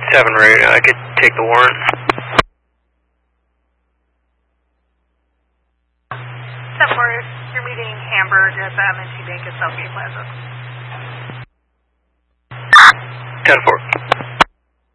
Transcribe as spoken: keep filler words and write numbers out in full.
seven radio, I could take the warrant. seven four, you're meeting Hamburg at the M and T Bank at Southgate Plaza.